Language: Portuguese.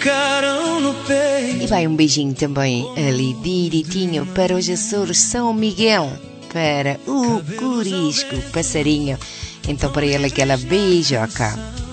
ficaram no peito. E vai um beijinho também ali direitinho para os Açores São Miguel, para o Corisco Passarinho. Então para ele aquela beijoca.